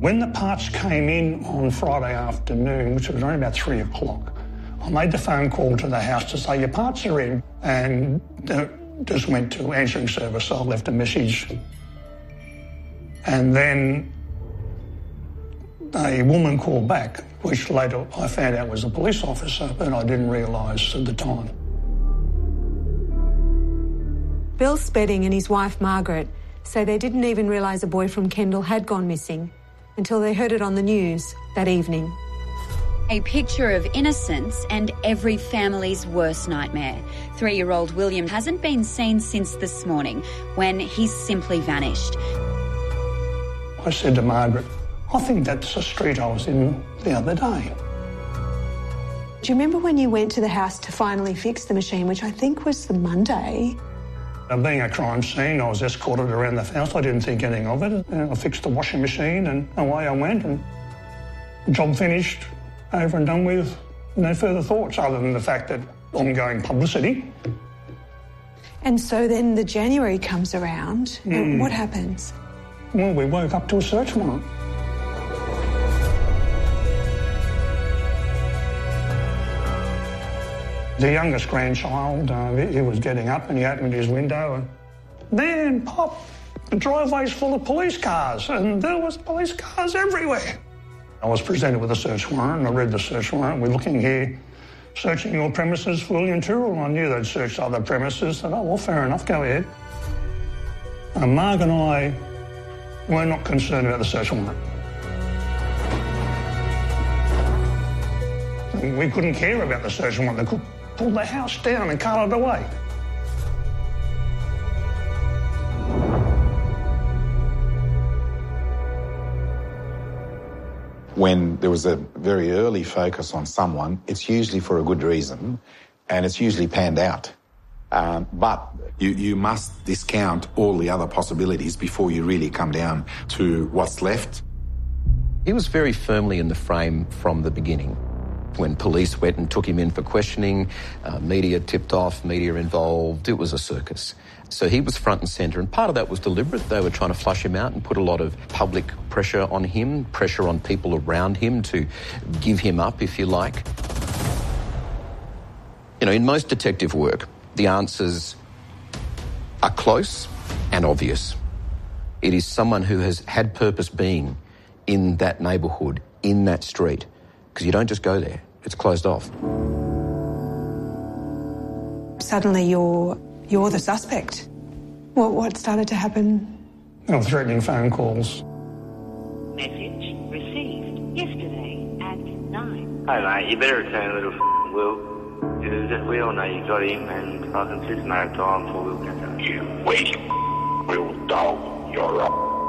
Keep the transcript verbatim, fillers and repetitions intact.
When the parts came in on Friday afternoon, which was around about three o'clock, I made the phone call to the house to say, your parts are in, and uh, just went to answering service. So I left a message. And then a woman called back, which later I found out was a police officer, but I didn't realise at the time. Bill Spedding and his wife Margaret say they didn't even realise a boy from Kendall had gone missing until they heard it on the news that evening. A picture of innocence and every family's worst nightmare. Three-year-old William hasn't been seen since this morning, when he's simply vanished. I said to Margaret, I think that's the street I was in the other day. Do you remember when you went to the house to finally fix the machine, which I think was the Monday? Being a crime scene, I was escorted around the house. I didn't think anything of it. I fixed the washing machine and away I went, and job finished, over and done with. No further thoughts other than the fact that ongoing publicity. And so then the January comes around, mm. and what happens? Well, we woke up to a search warrant. The youngest grandchild, uh, he was getting up and he opened his window and then, pop, the driveway's full of police cars, and there was police cars everywhere. I was presented with a search warrant and I read the search warrant. We're looking here, searching your premises for William Tyrrell. I knew they'd searched other premises. I said, oh, well, fair enough, go ahead. And Marg and I were not concerned about the search warrant. We couldn't care about the search warrant. They could pull the house down and cart it away. When there was a very early focus on someone, it's usually for a good reason, and it's usually panned out. Um, but you, you must discount all the other possibilities before you really come down to what's left. He was very firmly in the frame from the beginning. When police went and took him in for questioning, uh, media tipped off, media involved, it was a circus. So he was front and centre, and part of that was deliberate. They were trying to flush him out and put a lot of public pressure on him, pressure on people around him to give him up, if you like. You know, in most detective work, the answers are close and obvious. It is someone who has had purpose being in that neighbourhood, in that street, because you don't just go there. It's closed off. Suddenly you're you're the suspect. What what started to happen? Oh, threatening phone calls. Message received yesterday at nine. Hey mate, you better return little f***ing Will. Because we all know you got him, and fucking systematic time before Will catch up. You weak Will dog, you're up.